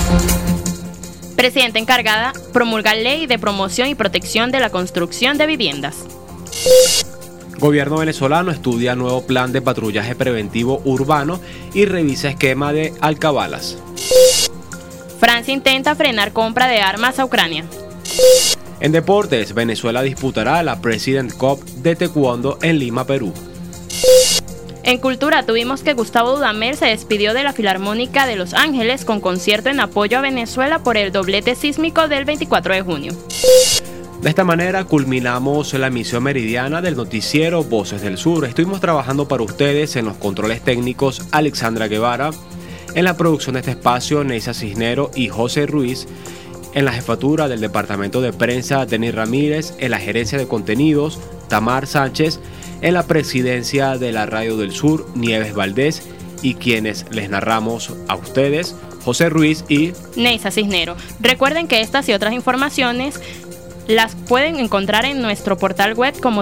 Presidenta encargada promulgar ley de promoción y protección de la construcción de viviendas. Gobierno venezolano estudia nuevo plan de patrullaje preventivo urbano y revisa esquema de alcabalas. Francia intenta frenar compra de armas a Ucrania. En deportes, Venezuela disputará la President Cup de Taekwondo en Lima, Perú. En cultura tuvimos que Gustavo Dudamel se despidió de la Filarmónica de Los Ángeles con concierto en apoyo a Venezuela por el doblete sísmico del 24 de junio. De esta manera culminamos la emisión meridiana del noticiero Voces del Sur. Estuvimos trabajando para ustedes en los controles técnicos Alexandra Guevara, en la producción de este espacio Neisa Cisnero y José Ruiz, en la jefatura del departamento de prensa Denis Ramírez, en la gerencia de contenidos Tamar Sánchez, en la presidencia de la Radio del Sur Nieves Valdés y quienes les narramos a ustedes José Ruiz y Neisa Cisnero. Recuerden que estas y otras informaciones las pueden encontrar en nuestro portal web como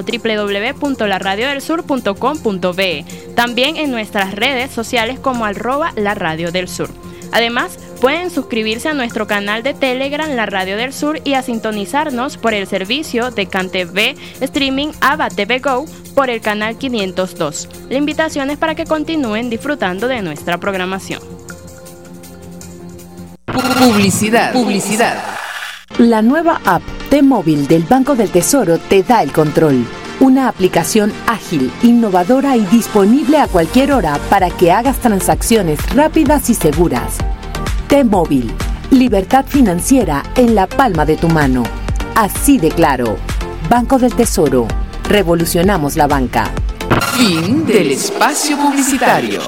www.laradiodelsur.com.be, también en nuestras redes sociales como @LaRadioDelSur. Además, pueden suscribirse a nuestro canal de Telegram La Radio del Sur y a sintonizarnos por el servicio de CanTV Streaming ABA TV Go por el canal 502. La invitación es para que continúen disfrutando de nuestra programación. Publicidad. La nueva app T-Móvil del Banco del Tesoro te da el control. Una aplicación ágil, innovadora y disponible a cualquier hora para que hagas transacciones rápidas y seguras. T-Móvil, libertad financiera en la palma de tu mano. Así de claro. Banco del Tesoro. Revolucionamos la banca. Fin del espacio publicitario.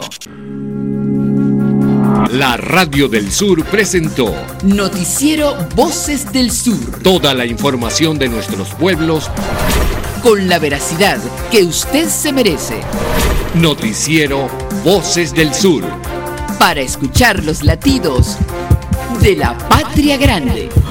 La Radio del Sur presentó Noticiero Voces del Sur. Toda la información de nuestros pueblos con la veracidad que usted se merece. Noticiero Voces del Sur. Para escuchar los latidos de la patria grande.